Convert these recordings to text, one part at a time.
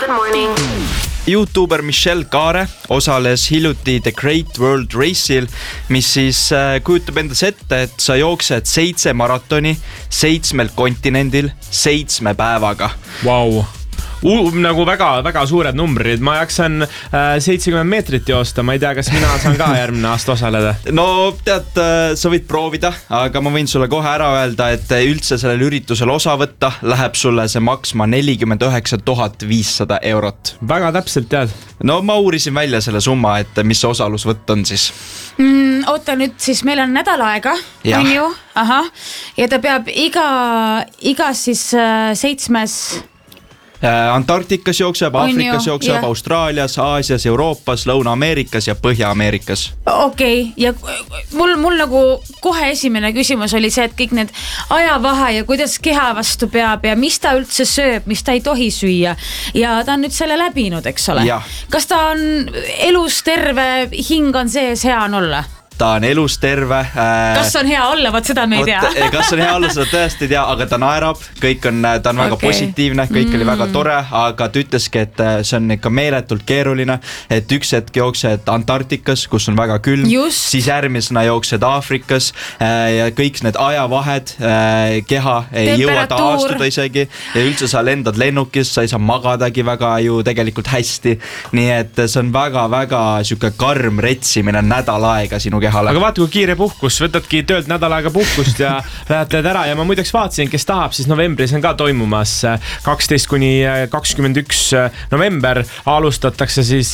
Good morning. YouTuber Michelle Kaare osales hiljuti The Great World Race'il, mis siis kujutab endas ette, et sa jooksed 7 maratoni 7 kontinendil 7 päevaga. Wow. Nagu väga suured numbrid. Ma jaksan 70 meetrit joosta. Ma ei tea, kas mina saan ka järgmine aasta osaleda. No tead, sa võid proovida, aga ma võin sulle kohe ära öelda, et üldse sellel üritusel osa võtta läheb sulle see maksma 49 500 eurot. Väga täpselt tead. No ma uurisin välja selle summa, et mis osalusvõtt on siis. Oota nüüd, siis meil on nädal aega, Ja. on ju? Aha. Ja ta peab iga siis 7 Antarktikas jookseb, Aafrikas jookseb, jah. Austraalias, Aasias, Euroopas, Lõuna-Ameerikas ja Põhja-Ameerikas. Okei, ja mul nagu kohe esimene küsimus oli see, et kõik need ajavahe ja kuidas keha vastu peab ja mis ta üldse sööb, mis ta ei tohi süüa. Ja ta on nüüd selle läbinud, eks ole? Jah. Kas ta on elus terve, hing on sees, hea on olla? Ta on elus terve. Kas on hea olla, võt seda me ei tea. Kas on hea olla, seda tõesti ei tea, aga ta naerab, ta on väga positiivne, kõik oli väga tore, aga ta ütleski, et see on ikka meeletult keeruline, et üks hetk jooksed Antarktikas, kus on väga külm, siis järgmisena jooksed Aafrikas ja kõik need ajavahed, keha ei jõua taastuda isegi ja üldse sa lendad lennukis, sa ei saa magadagi väga ju tegelikult hästi, nii et see on väga siuke karm retsimine nädal aega sinu kehale. Aga vaata, kui kiire puhkus, võtadki töölt nädal aega puhkust ja lähed ära ja ma muideks vaatasin, kes tahab, siis novembris on ka toimumas 12 kuni 21 november alustatakse siis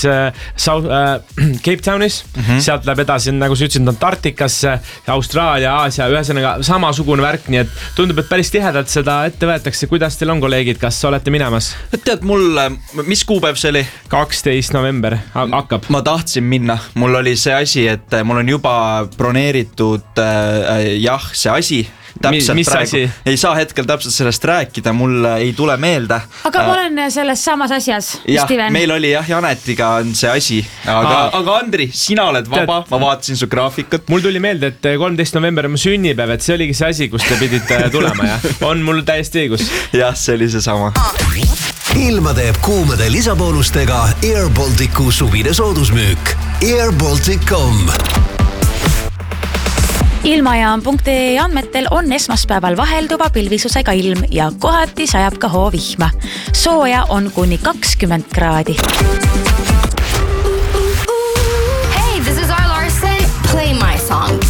Cape Townis, sealt läheb edasi, nagu sa ütlesid, Antarktikasse, Austraalia, Aasia, ühesõnaga samasugune värk, nii et tundub, et päris tihedalt seda ette võetakse. Kuidas teil on, kolleegid, kas olete minemas? Tead, mis kuupäev see oli? 12 november hakkab. Ma tahtsin minna, mul oli see asi, et mul on juba broneeritud see asi. Mis asi? Ei saa hetkel täpselt sellest rääkida, mul ei tule meelde. Aga ma olen selles samas asjas, Steven. Meil oli Janetiga on see asi. Aga Andri, sina oled vaba, ma vaatasin su graafikut. Mul tuli meelde, et 13 november on sünnipäev, et see oligi see asi, kus te pidite tulema ja on mul täiesti õigus. Jah, see oli see sama. Ilma teeb kuumade lisaboonustega Air Balticu suvine soodusmüük. airbaltic.com Ilmajaam.ee andmetel on esmaspäeval vahelduva pilvisusega ilm ja kohati sajab ka hoovihma. Sooja on kuni 20 kraadi.